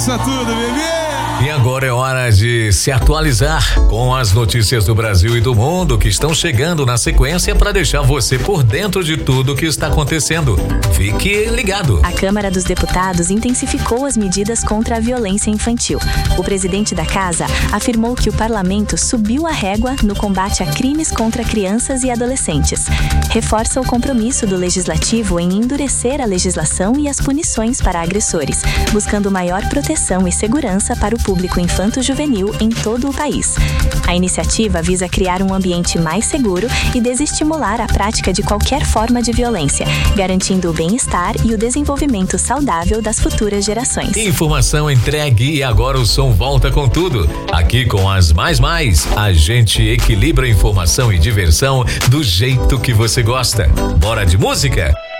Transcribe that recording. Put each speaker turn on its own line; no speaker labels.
Começa tudo, bebê!
E agora é hora de se atualizar com as notícias do Brasil e do mundo que estão chegando na sequência para deixar você por dentro de tudo que está acontecendo. Fique ligado.
A Câmara dos Deputados intensificou as medidas contra a violência infantil. O presidente da casa afirmou que o parlamento subiu a régua no combate a crimes contra crianças e adolescentes. Reforça o compromisso do legislativo em endurecer a legislação e as punições para agressores, buscando maior proteção e segurança para o público infanto-juvenil em todo o país. A iniciativa visa criar um ambiente mais seguro e desestimular a prática de qualquer forma de violência, garantindo o bem-estar e o desenvolvimento saudável das futuras gerações.
Informação entregue e agora o som volta com tudo. Aqui com as Mais, a gente equilibra informação e diversão do jeito que você gosta. Bora de música?